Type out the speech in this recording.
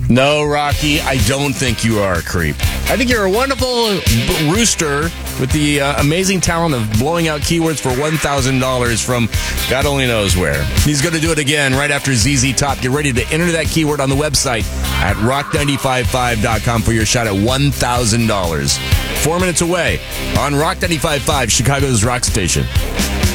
No, Rocky, I don't think you are a creep. I think you're a wonderful rooster with the amazing talent of blowing out keywords for $1,000 from God only knows where. He's going to do it again right after ZZ Top. Get ready to enter that keyword on the website at rock955.com for your shot at $1,000. 4 minutes away on Rock 95.5, Chicago's rock station.